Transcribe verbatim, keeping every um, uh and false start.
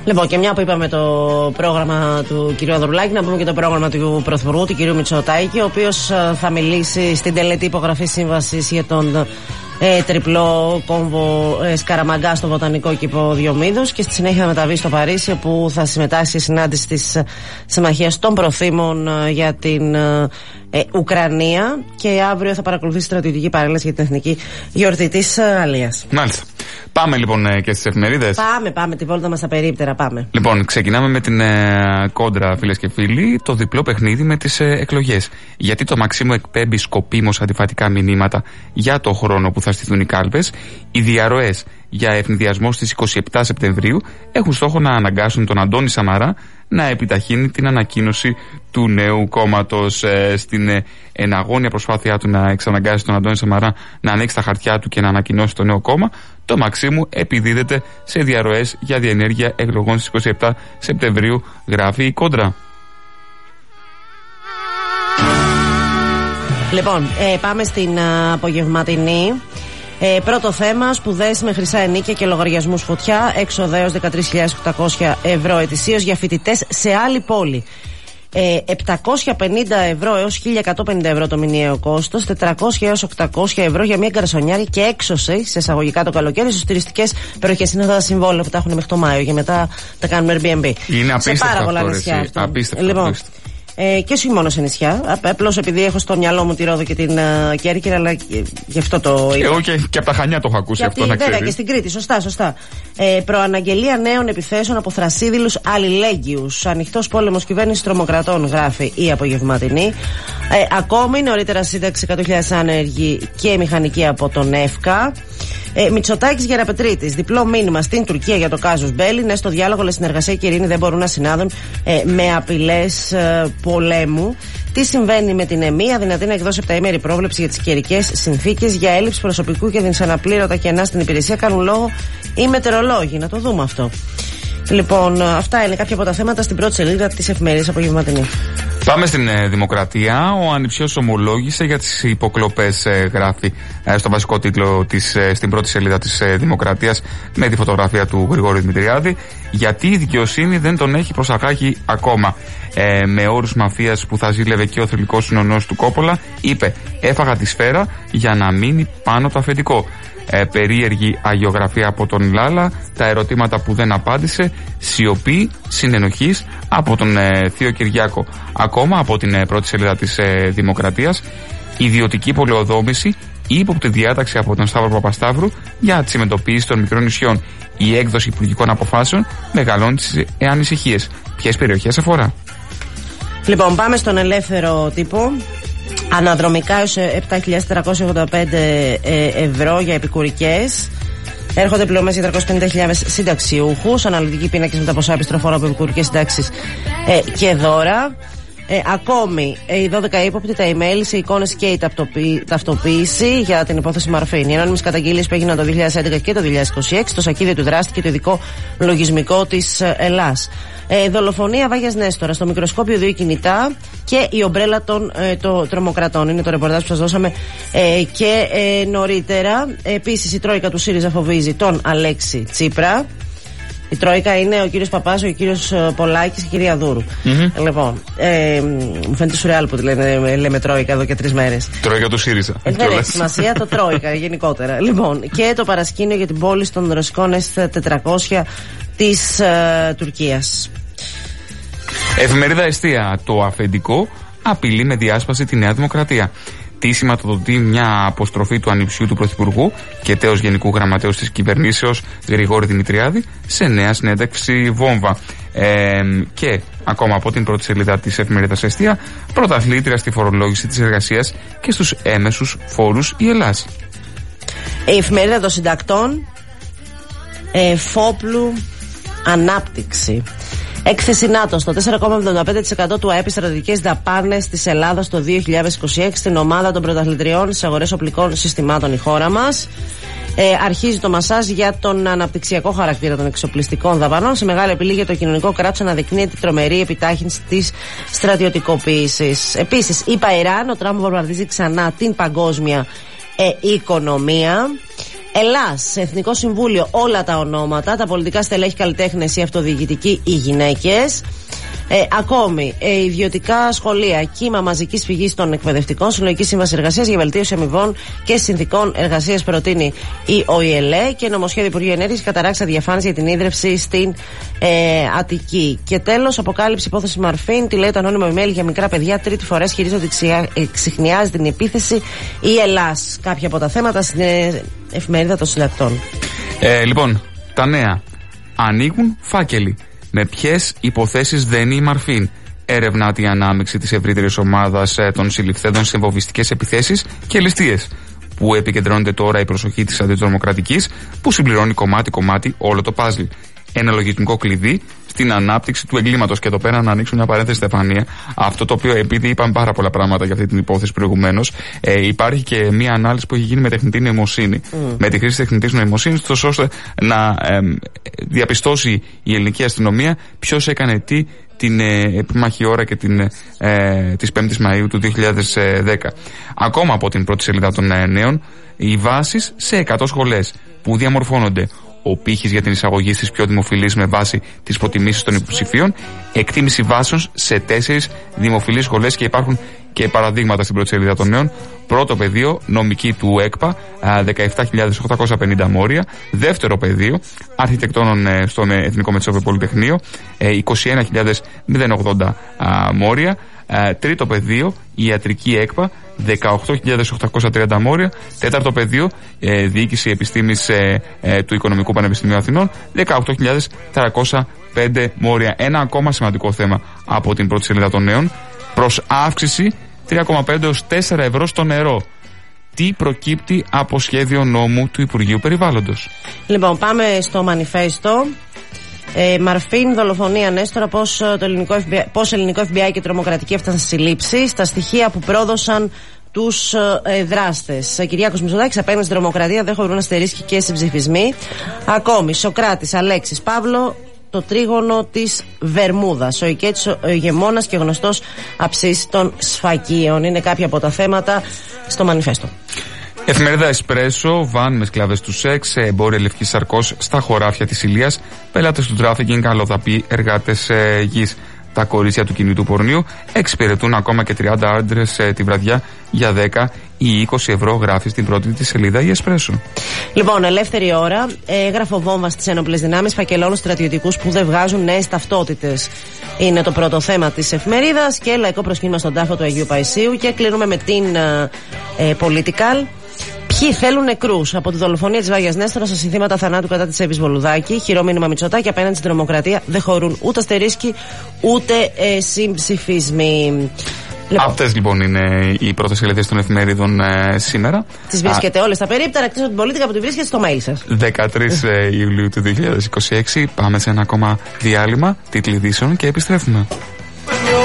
Λοιπόν, και μια που είπαμε το πρόγραμμα του κ. Ανδρουλάκη, να πούμε και το πρόγραμμα του Πρωθυπουργού, του κ. Μητσοτάκη, ο οποίος θα μιλήσει στην τελετή υπογραφή σύμβασης για τον ε, τριπλό κόμβο ε, Σκαραμαγκά στο Βοτανικό Κήπο Διομήδους, και στη συνέχεια θα μεταβεί στο Παρίσι, όπου θα συμμετάσχει στη συνάντηση της Συμμαχίας των Προθήμων ε, για την ε, ε, Ουκρανία, και αύριο θα παρακολουθήσει στρατιωτική παρέλαση για την εθνική γιορτή της ε, Αλίας. Μάλιστα. Πάμε λοιπόν ε, και στις εφημερίδες. Πάμε, πάμε, τη βόλτα μας στα περίπτερα, πάμε. Λοιπόν, ξεκινάμε με την ε, κόντρα, φίλες και φίλοι, το διπλό παιχνίδι με τις ε, εκλογές. Γιατί το Μαξίμου εκπέμπει σκοπίμως αντιφατικά μηνύματα για το χρόνο που θα στηθούν οι κάλπες. Οι διαρροές για ευνηδιασμό στις είκοσι επτά Σεπτεμβρίου έχουν στόχο να αναγκάσουν τον Αντώνη Σαμαρά να επιταχύνει την ανακοίνωση του νέου κόμματος. Ε, στην ε, εναγώνια προσπάθειά του να εξαναγκάσει τον Αντώνη Σαμαρά να ανοίξει τα χαρτιά του και να ανακοινώσει το νέο κόμμα, το Μαξίμου επιδίδεται σε διαρροές για διενέργεια εκλογών στις είκοσι επτά Σεπτεμβρίου, γράφει η κόντρα. Λοιπόν, ε, πάμε στην α, απογευματινή. Ε, πρώτο θέμα, σπουδές με χρυσά ενίκια και λογαριασμούς φωτιά, έξοδο έως δεκατρείς χιλιάδες οκτακόσια ευρώ ετησίως για φοιτητές σε άλλη πόλη. Ε, επτακόσια πενήντα ευρώ έως χίλια εκατόν πενήντα ευρώ το μηνιαίο κόστος, τετρακόσια έως οκτακόσια ευρώ για μια γκαρσονιάρη και έξωση σε εισαγωγικά το καλοκαίρι στις τουριστικές περιοχές. Είναι αυτά τα συμβόλαια που τα έχουν μέχρι το Μάιο και μετά τα κάνουμε Airbnb. Είναι απίστευτο. Σε πάρα πολλά νησιά αυτό. Απίστευτο. Λοιπόν, απίστευτο. Ε, και όχι μόνο σε νησιά. Απλώς επειδή έχω στο μυαλό μου τη Ρόδο και την uh, Κέρκυρα, αλλά γι' αυτό το είπα. Εγώ και, και από τα Χανιά το έχω ακούσει αυτό, να ξέρεις. Βέβαια, και στην Κρήτη, σωστά, σωστά. Ε, προαναγγελία νέων επιθέσεων από θρασίδηλους αλληλέγγυους. Ανοιχτός πόλεμος κυβέρνησης τρομοκρατών, γράφει η απογευματινή. Ε, ακόμη νωρίτερα σύνταξη εκατό χιλιάδες άνεργοι και μηχανικοί από τον ΕΦΚΑ. Ε, Μητσοτάκης Γεραπετρίτης. Διπλό μήνυμα στην Τουρκία για το κάζους Μπέλη. Ναι, στο διάλογο, αλλά συνεργασία και ειρήνη δεν μπορούν να συνάδουν ε, με απειλές ε, πολέμου. Τι συμβαίνει με την ΕΜΗ? Αδυνατή να εκδώσει επταήμερη πρόβλεψη για τις καιρικές συνθήκες. Για έλλειψη προσωπικού και δυσαναπλήρωτα κενά στην υπηρεσία κάνουν λόγο οι μετεωρολόγοι. Να το δούμε αυτό. Λοιπόν, αυτά είναι κάποια από τα θέματα στην πρώτη σελίδα της εφημερίδας απογευματινή. Πάμε στην ε, Δημοκρατία. Ο ανιψιός ομολόγησε για τις υποκλοπές, ε, γράφει ε, στο βασικό τίτλο της, ε, στην πρώτη σελίδα της ε, Δημοκρατίας, με τη φωτογραφία του Γρηγόρη Δημητριάδη. Γιατί η δικαιοσύνη δεν τον έχει προσαγάγει ακόμα. Ε, με όρους μαφίας που θα ζήλευε και ο θρυλικός συνονός του Κόπολα, είπε: έφαγα τη σφαίρα για να μείνει πάνω το αφεντικό. Ε, περίεργη αγιογραφία από τον Λάλα, τα ερωτήματα που δεν απάντησε, σιωπή συνενοχής από τον ε, Θείο Κυριάκο. Ακόμα από την ε, πρώτη σελίδα της ε, Δημοκρατίας, ιδιωτική πολεοδόμηση, ύποπτη διάταξη από τον Σταύρο Παπασταύρου για τη συμμετοποίηση των μικρών νησιών. Η έκδοση υπουργικών αποφάσεων μεγαλώνει τις ε, ανησυχίες. Ποιες περιοχές αφορά? Λοιπόν, πάμε στον ελεύθερο τύπο. Αναδρομικά έως επτά χιλιάδες τετρακόσια ογδόντα πέντε ευρώ για επικουρικές. Έρχονται πληρωμές για τριακόσιες πενήντα χιλιάδες συνταξιούχους. Αναλυτική πίνακες με τα ποσά επιστροφών από επικουρικές συντάξεις ε, και δώρα. Ε, ακόμη, ε, οι δώδεκα ύποπτοι, τα email σε εικόνες και η ταυτοποίη, ταυτοποίηση για την υπόθεση Μαρφίνη. Οι ανώνυμες καταγγελίες που έγιναν το δύο χιλιάδες έντεκα και το δύο χιλιάδες είκοσι έξι, το σακίδιο του δράστη και το ειδικό λογισμικό της Ελλάς. Ε, δολοφονία Βάγιας Νέστορα, στο μικροσκόπιο δύο κινητά και η ομπρέλα των ε, το, τρομοκρατών. Είναι το ρεπορτάζ που σας δώσαμε ε, και ε, νωρίτερα. Επίσης, η Τρόικα του ΣΥΡΙΖΑ φοβίζει τον Αλέξη Τσίπρα. Η Τρόικα είναι ο κύριος Παπάς, ο κύριος Πολάκης και η κυρία Δούρου. Mm-hmm. Λοιπόν, ε, μου φαίνεται σουρεάλ που τη λένε, λέμε Τρόικα εδώ και τρεις μέρες. Τρόικα του ΣΥΡΙΖΑ. Ε, δεν έχει σημασία, το Τρόικα γενικότερα. Λοιπόν, και το παρασκήνιο για την πώληση των ρωσικών ες τετρακόσια της ε, Τουρκίας. Εφημερίδα Εστία. Το αφεντικό απειλεί με διάσπαση τη Νέα Δημοκρατία. Τι σηματοδοτεί μια αποστροφή του ανιψιού του Πρωθυπουργού και τέος Γενικού Γραμματέως της Κυβερνήσεως Γρηγόρη Δημητριάδη σε νέα συνέντευξη βόμβα. Ε, και ακόμα από την πρώτη σελίδα της εφημερίδας Εστία, πρωταθλήτρια στη φορολόγηση της εργασίας και στους έμεσους φόρους η Ελλάς. Η εφημερίδα των συντακτών, ε, Φόπλου, ανάπτυξη. Έκθεση ΝΑΤΟ στο τέσσερα κόμμα εβδομήντα πέντε τοις εκατό του ΑΕΠ στρατιωτικές δαπάνες της Ελλάδας το δύο χιλιάδες είκοσι έξι, στην ομάδα των πρωταθλητριών στις αγορές οπλικών συστημάτων η χώρα μας. Ε, αρχίζει το μασάζ για τον αναπτυξιακό χαρακτήρα των εξοπλιστικών δαπανών. Σε μεγάλη απειλή για το κοινωνικό κράτος αναδεικνύεται τρομερή επιτάχυνση της στρατιωτικοποίησης. Επίσης, είπα Ιράν, ο Τραμπ βομβαρδίζει ξανά την παγκόσμια ε, οικονομία. Ελλάς, σε Εθνικό Συμβούλιο όλα τα ονόματα, τα πολιτικά στελέχη, καλλιτέχνες, οι αυτοδιοικητικοί, οι γυναίκες. Ε, ακόμη, ε, ιδιωτικά σχολεία, κύμα μαζικής φυγής των εκπαιδευτικών, συλλογική σύμβαση εργασίας για βελτίωση αμοιβών και συνθηκών εργασίας προτείνει η ΟΗΕΛΕ και νομοσχέδιο Υπουργείου Ενέργειας καταράξει αδιαφάνεια για την ίδρυυση στην ε, Αττική. Και τέλος, αποκάλυψη υπόθεση Μαρφίν, τη λέει το ανώνυμο email για μικρά παιδιά, τρίτη φορά ισχυρίζεται ότι ξιχνιάζει την επίθεση η Ελλάς. Κάποια από τα θέματα στην εφημερίδα των συντακτών. Ε, λοιπόν, τα νέα. Ανοίγουν φάκελοι. Με ποιες υποθέσεις δένει η Μαρφίν? Ερευνάται η ανάμειξη της ευρύτερης ομάδας των συλληφθέντων σε βομβιστικές επιθέσεις και ληστείες. Που επικεντρώνεται τώρα η προσοχή της αντιτρομοκρατικής, που συμπληρώνει κομμάτι-κομμάτι όλο το παζλ. Ένα λογισμικό κλειδί στην ανάπτυξη του εγκλήματος. Και εδώ πέρα να ανοίξω μια παρένθεση, Στεφανία. Αυτό το οποίο, επειδή είπαμε πάρα πολλά πράγματα για αυτή την υπόθεση προηγουμένως, ε, υπάρχει και μια ανάλυση που έχει γίνει με τεχνητή νοημοσύνη. Mm. Με τη χρήση τεχνητής νοημοσύνης, τόσο ώστε να ε, διαπιστώσει η ελληνική αστυνομία ποιος έκανε τι την ε, επίμαχη ώρα και την, ε, της πέμπτης Μαΐου του δύο χιλιάδες δέκα. Ακόμα από την πρώτη σελίδα των ε, νέων, οι βάσεις σε εκατό σχολές που διαμορφώνονται. Ο πύχης για την εισαγωγή στις πιο δημοφιλείς με βάση τις προτιμήσεις των υποψηφίων, εκτίμηση βάσεων σε τέσσερις δημοφιλείς σχολές και υπάρχουν και παραδείγματα στην πρώτη σελίδα των νέων. Πρώτο πεδίο, νομική του ΕΚΠΑ, δεκαεπτά χιλιάδες οκτακόσια πενήντα μόρια. Δεύτερο πεδίο, αρχιτεκτόνων στον Εθνικό Μετσόβιο Πολυτεχνείο, είκοσι ένα χιλιάδες ογδόντα μόρια. Τρίτο πεδίο, ιατρική ΕΚΠΑ, δεκαοκτώ χιλιάδες οκτακόσια τριάντα μόρια. Τέταρτο πεδίο, ε, διοίκηση επιστήμης ε, ε, του Οικονομικού Πανεπιστημίου Αθηνών, δεκαοκτώ χιλιάδες τριακόσια πέντε μόρια. Ένα ακόμα σημαντικό θέμα από την πρώτη σελίδα των νέων, προς αύξηση τρία κόμμα πέντε έως τέσσερα ευρώ στο νερό. Τι προκύπτει από σχέδιο νόμου του Υπουργείου Περιβάλλοντος? Λοιπόν, πάμε στο μανιφέστο. Ε, Μαρφίν, δολοφονία Νέστορα, πώς το ελληνικό εφ μπι άι, πώς ελληνικό εφ μπι άι και τρομοκρατική έφτασαν στη σύλληψη, στα στοιχεία που πρόδωσαν τους ε, δράστες. Κυριάκος Μητσοτάκης, απέναντι στην τρομοκρατία δεν χωρούν αστερίσκοι και συμψηφισμοί. Ακόμη, Σοκράτης, Αλέξης, Παύλο, το τρίγωνο της Βερμούδας. Ο ηκέτης, ο ηγεμόνας και γνωστός αψής των σφακίων. Είναι κάποια από τα θέματα στο μανιφέστο. Εφημερίδα Εσπρέσο, βαν με σκλαβές του σεξ, εμπόρια λευκής σαρκός στα χωράφια της Ηλίας, πελάτες του τράφικινγκ, αλλοδαποί, εργάτες ε, γης. Τα κορίτσια του κινητού πορνείου εξυπηρετούν ακόμα και τριάντα άντρες ε, τη βραδιά για δέκα ή είκοσι ευρώ, γράφει στην πρώτη της σελίδα η Εσπρέσο. Λοιπόν, ελεύθερη ώρα, ε, έγραφο βόμβα στις ενόπλες δυνάμεις, φακελώνουν στρατιωτικούς που δεν βγάζουν νέες ταυτότητες. Είναι το πρώτο θέμα της εφημερίδας και λαϊκό προσκύνημα στον τάφο του Αγίου Παϊσίου. Και κλείνουμε με την ε, ε, Political. Ποιοι θέλουν νεκρούς? Από τη δολοφονία της Βάγιας Νέστορα στα συνθήματα θανάτου κατά της Εύης Βολουδάκη. Χειρό μήνυμα Μητσοτάκη, απέναντι στην τρομοκρατία δεν χωρούν ούτε αστερίσκοι ούτε ε, συμψηφισμοί. Λοιπόν. Αυτές λοιπόν είναι οι πρώτες σελίδες των εφημερίδων ε, σήμερα. Τις βρίσκετε όλες στα περίπτερα, εκτός από την Πολίτικα που τη βρίσκετε στο mail σας. δεκατρείς Ιουλίου του δύο χιλιάδες είκοσι έξι. Πάμε σε ένα ακόμα διάλειμμα τίτλοι ειδήσεων και επιστρέφουμε.